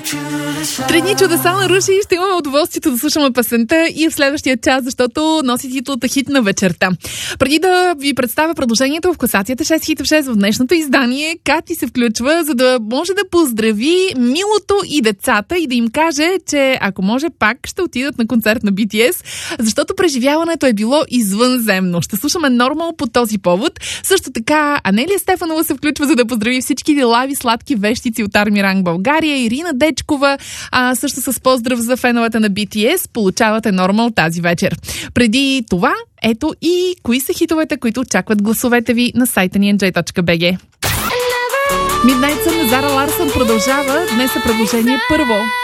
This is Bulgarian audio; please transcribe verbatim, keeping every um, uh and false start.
Три дни чудеса на Руши. Ще имаме удоволствието да слушаме песента и в следващия час, защото носи титлата хит на вечерта. Преди да ви представя предложението в класацията шест хит в шест в днешното издание, Кати се включва, за да може да поздрави Милото и децата и да им каже, че ако може пак ще отидат на концерт на Би Ти Ес, защото преживяването е било извънземно. Ще слушаме Нормал по този повод. Също така Анелия Стефанова се включва, за да поздрави всички делави сладки вещици от Арми Ранг България, Ирина Дечкова, а също с поздрав за феновете на Би Ти Ес. Получавате Нормал тази вечер. Преди това, ето и кои са хитовете, които очакват гласовете ви на сайта ни ен джей точка би джи. Midnight Sun на Зара Ларсън продължава. Днес е предложение първо.